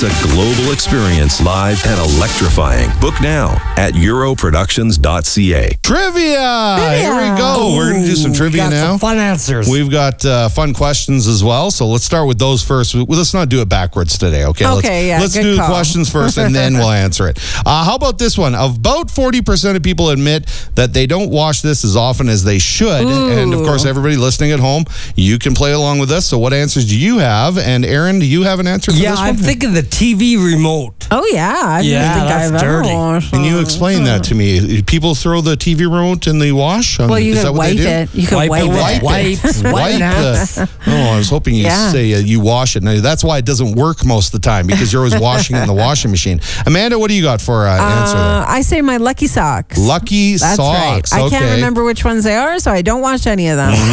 A global experience, live and electrifying. Book now at europroductions.ca. Trivia! Here we go. We're going to do some trivia now. Some fun answers. We've got fun questions as well, so let's start with those first. Well, let's not do it backwards today, okay? Let's do the questions first, and then we'll answer it. How about this one? About 40% of people admit that they don't wash this as often as they should. Ooh. And, of course, everybody listening at home, you can play along with us. So what answers do you have? And, Aaron, do you have an answer for this one? I'm thinking the TV remote. Oh, yeah. I don't think I've ever washed. Can you explain that to me? People throw the TV remote in the wash? Well, you can wipe it. You can wipe it. I was hoping you'd say you wash it. Now, that's why it doesn't work most of the time, because you're always washing it in the washing machine. Amanda, what do you got for answer there? I say my Lucky Socks. Lucky That's Socks. Right. I can't remember which ones they are, so I don't wash any of them.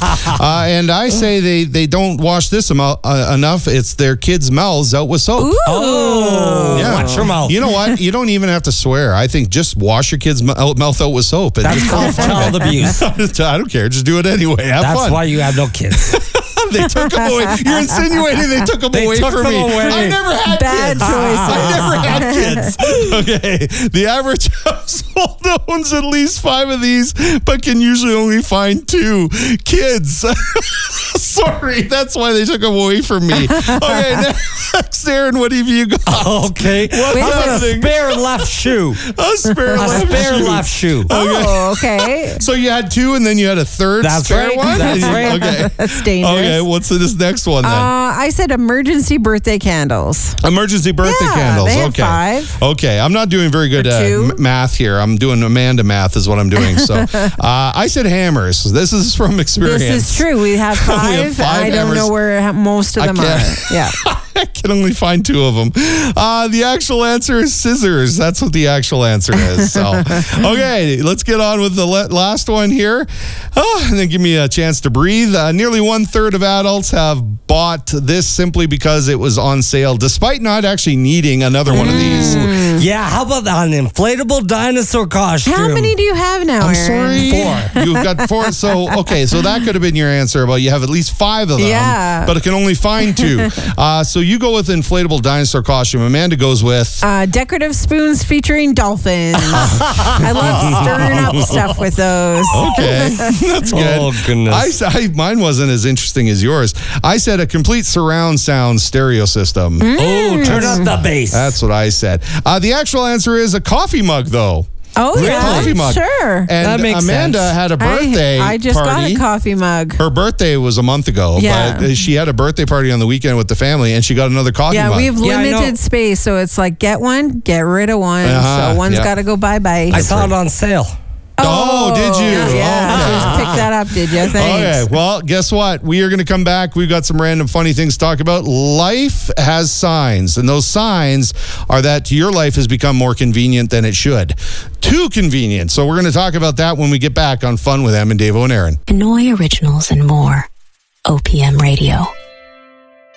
And I say they don't wash this enough. It's their kids' mouths out with soap. Ooh. Oh, yeah. Watch your mouth. You know what? You don't even have to swear. I think just wash your kids' mouth out with soap. And That's called child abuse. I don't care. Just do it anyway. Have fun. That's why you have no kids. They took them away. You're insinuating they took them away from me. I never had Bad kids. choices. I never had kids. Okay. The average household owns at least 5 of these, but can usually only find 2 kids. Sorry, that's why they took them away from me. Okay, next, Aaron, what have you got? Okay. How about a spare left shoe? A spare left shoe. Oh, okay. So you had 2, and then you had a third spare one? That's right. Okay. That's dangerous. Okay, what's this next one then? I said emergency birthday candles. Emergency birthday candles. They have Okay. 5. Okay, I'm not doing very good at math here. I'm doing Amanda math is what I'm doing. So I said hammers. This is from experience. This is true. We have 5. We have 5 I don't hammers. know where most of them are. Yeah. I can only find 2 of them. The actual answer is scissors. That's what the actual answer is. So, okay, let's get on with the last one here. And then give me a chance to breathe. Nearly 1/3 of adults have bought this simply because it was on sale, despite not actually needing another one of these. Yeah, how about an inflatable dinosaur costume? How many do you have now, I'm Aaron? sorry. 4. You've got 4. So, okay, so that could have been your answer. But you have at least 5 of them. Yeah. But it can only find 2. So you go with inflatable dinosaur costume. Amanda goes with decorative spoons featuring dolphins. I love stirring up stuff with those. Okay, that's good. Oh, goodness. Mine wasn't as interesting as yours. I said a complete surround sound stereo system. Oh, turn up the bass. That's what I said. The actual answer is a coffee mug, though. Oh, yeah. Coffee mug. Sure. And That makes Amanda sense. had a birthday I just party. got a coffee mug. Her birthday was a month ago, Yeah. but she had a birthday party on the weekend with the family, and she got another coffee Yeah, mug. we have Yeah, I know. limited space, so it's like get one, get rid of one. So one's got to go bye-bye. I saw it on sale. Oh, did you? Yeah, Okay. just pick that up, did you? Thanks. Okay, well, guess what? We are going to come back. We've got some random funny things to talk about. Life has signs, and those signs are that your life has become more convenient than it should. Too convenient. So we're going to talk about that when we get back on Fun with Em and Davo and Aaron. Hanoi Originals and more. OPM Radio.